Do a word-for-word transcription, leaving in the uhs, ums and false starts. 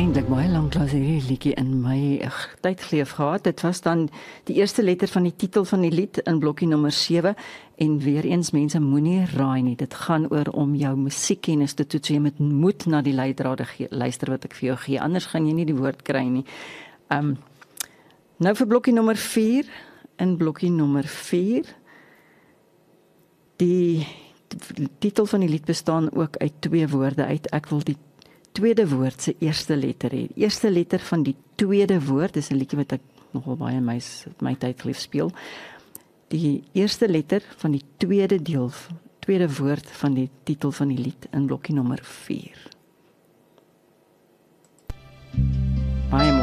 eintlik baie lank lank hierdie liedjie in my ag, tydgeleef gehad. Dit was dan die eerste letter van die titel van die lied in blokkie nommer sewe en weer eens mense moenie raai nie. Dit gaan oor om jou musiekkennis te toets. Jy moet moed na die leidrade luister wat ek vir jou gee. Anders gaan jy nie die woord kry nie. Um nou vir blokkie nommer vier. In blokkie nommer vier. Die titel van die lied bestaan ook uit twee woorde uit. Ek wil die tweede woord se eerste letter hê. Die eerste letter van die tweede woord, dis 'n liedjie wat ek nogal baie in my my tydgeleef speel. Die eerste letter van die tweede deel, tweede woord van die titel van die lied in blokkie nommer vier. Baie mooi.